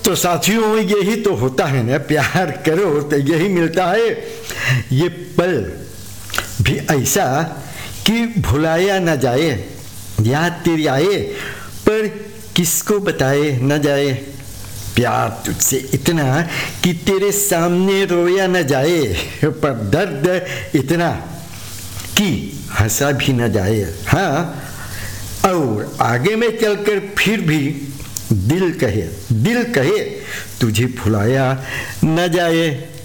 तो साथियों यही तो होता है ना, प्यार करो तो यही मिलता है। ये पल भी ऐसा कि भुलाया न जाए, याद तेरी आए पर किसको बताए न जाए। प्यार तुझसे इतना कि तेरे सामने रोया न जाए, पर दर्द इतना कि हंसा भी न जाए। हाँ, और आगे में चलकर फिर भी दिल कहे तुझे भुलाया न जाए।